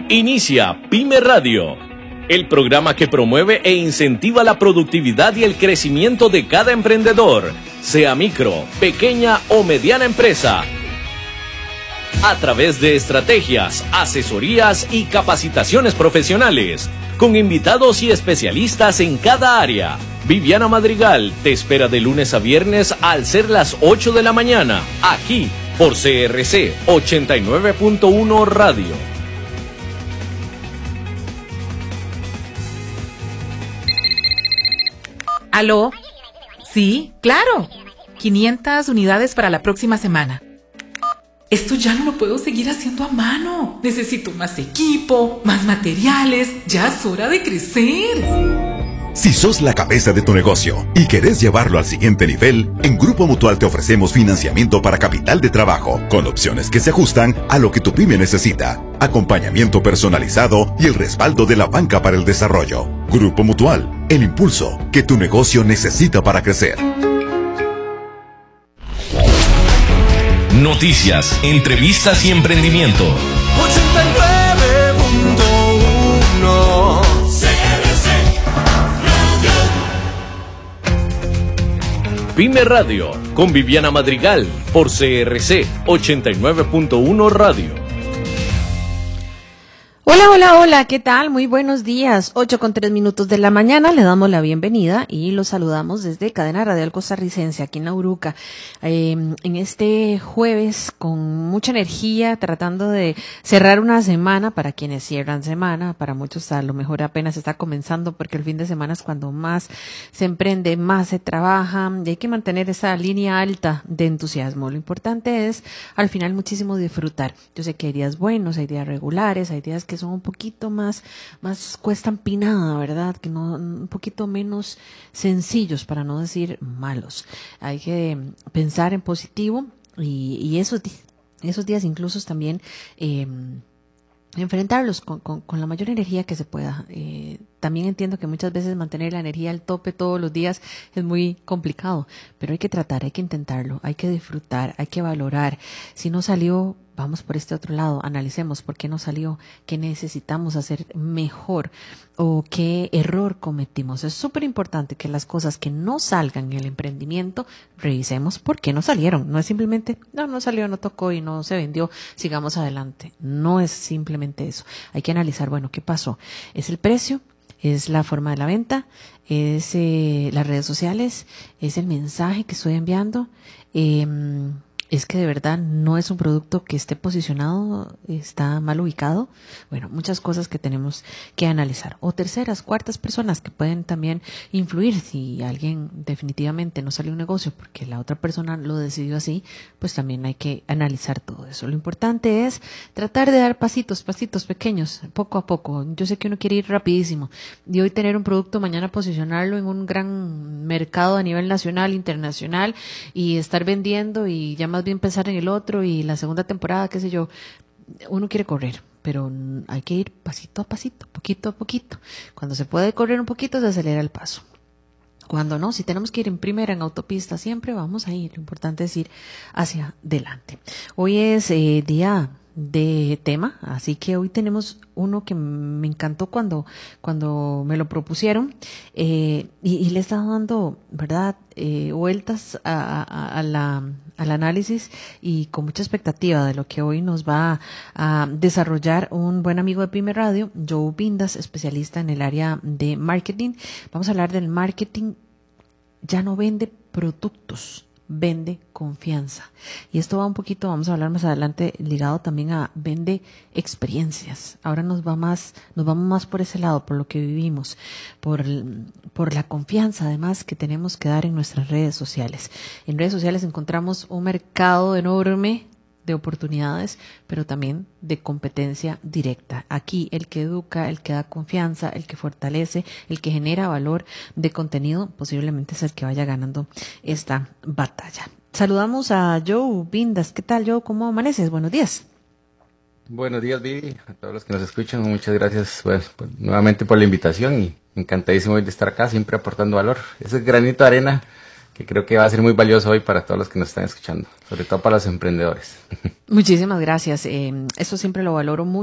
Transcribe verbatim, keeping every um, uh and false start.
Inicia Pyme Radio, el programa que promueve e incentiva la productividad y el crecimiento de cada emprendedor, sea micro, pequeña o mediana empresa, a través de estrategias, asesorías y capacitaciones profesionales, con invitados y especialistas en cada área. Viviana Madrigal te espera de lunes a viernes al ser las ocho de la mañana, aquí por C R C ochenta y nueve punto uno Radio. ¿Aló? Sí, claro. quinientas unidades para la próxima semana. Esto ya no lo puedo seguir haciendo a mano. Necesito más equipo, más materiales. Ya es hora de crecer. Si sos la cabeza de tu negocio y querés llevarlo al siguiente nivel, en Grupo Mutual te ofrecemos financiamiento para capital de trabajo, con opciones que se ajustan a lo que tu pyme necesita, acompañamiento personalizado y el respaldo de la banca para el desarrollo. Grupo Mutual, el impulso que tu negocio necesita para crecer. Noticias, entrevistas y emprendimiento. ochenta y nueve punto uno C R C Radio. Pyme Radio, con Viviana Madrigal, por C R C ochenta y nueve punto uno Radio. Hola, hola, hola, ¿qué tal? Muy buenos días. ocho con tres minutos de la mañana, le damos la bienvenida y los saludamos desde Cadena Radial Costarricense, aquí en La Uruca. Eh, en este jueves, con mucha energía, tratando de cerrar una semana, para quienes cierran semana, para muchos a lo mejor apenas está comenzando, porque el fin de semana es cuando más se emprende, más se trabaja, y hay que mantener esa línea alta de entusiasmo. Lo importante es, al final, muchísimo disfrutar. Yo sé que hay días buenos, hay días regulares, hay días que son un poquito más, más cuesta empinada, ¿verdad? Que no, un poquito menos sencillos, para no decir malos. Hay que pensar en positivo y, y esos, esos días incluso también eh, enfrentarlos con, con, con la mayor energía que se pueda. Eh, también entiendo que muchas veces mantener la energía al tope todos los días es muy complicado, pero hay que tratar, hay que intentarlo, hay que disfrutar, hay que valorar. Si no salió, vamos por este otro lado, analicemos por qué no salió, qué necesitamos hacer mejor o qué error cometimos. Es súper importante que las cosas que no salgan en el emprendimiento, revisemos por qué no salieron. No es simplemente, no, no salió, no tocó y no se vendió, sigamos adelante. No es simplemente eso. Hay que analizar, bueno, ¿qué pasó? ¿Es el precio? ¿Es la forma de la venta? ¿Es eh, las redes sociales? ¿Es el mensaje que estoy enviando? Eh, ¿Es que de verdad no es un producto que esté posicionado, está mal ubicado? Bueno, muchas cosas que tenemos que analizar. O terceras, cuartas personas que pueden también influir. Si alguien definitivamente no salió un negocio porque la otra persona lo decidió así, pues también hay que analizar todo eso. Lo importante es tratar de dar pasitos, pasitos pequeños, poco a poco. Yo sé que uno quiere ir rapidísimo y hoy tener un producto, mañana posicionarlo en un gran mercado a nivel nacional, internacional y estar vendiendo y ya más bien pensar en el otro y la segunda temporada, qué sé yo. Uno quiere correr, pero hay que ir pasito a pasito, poquito a poquito. Cuando se puede correr un poquito, se acelera el paso. Cuando no, si tenemos que ir en primera, en autopista, siempre vamos a ir. Lo importante es ir hacia adelante. Hoy es eh, día de tema, así que hoy tenemos uno que me encantó cuando cuando me lo propusieron eh, y, y le he estado dando, ¿verdad?, eh, vueltas a, a, a la, al análisis y con mucha expectativa de lo que hoy nos va a, a desarrollar un buen amigo de Pyme Radio, Joe Vindas, especialista en el área de marketing. Vamos a hablar del marketing. Ya no vende productos, vende confianza. Y esto va un poquito, vamos a hablar más adelante, ligado también a vende experiencias. Ahora nos va más, nos vamos más por ese lado, por lo que vivimos, por, por la confianza además que tenemos que dar en nuestras redes sociales. En redes sociales encontramos un mercado enorme de oportunidades, pero también de competencia directa. Aquí el que educa, el que da confianza, el que fortalece, el que genera valor de contenido, posiblemente es el que vaya ganando esta batalla. Saludamos a Joe Vindas. ¿Qué tal, Joe? ¿Cómo amaneces? Buenos días. Buenos días, Vivi, a todos los que nos escuchan. Muchas gracias pues, pues, nuevamente por la invitación y encantadísimo de estar acá, siempre aportando valor. Ese granito de arena que creo que va a ser muy valioso hoy para todos los que nos están escuchando, sobre todo para los emprendedores. Muchísimas gracias. Eh, eso siempre lo valoro mucho.